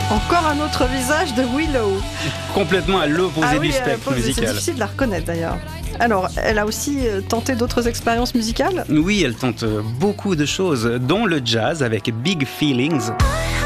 Encore un autre visage de Willow. Complètement à l'opposé du spectre musical. C'est difficile de la reconnaître d'ailleurs. Alors, elle a aussi tenté d'autres expériences musicales ? Oui, elle tente beaucoup de choses, dont le jazz avec Big Feelings.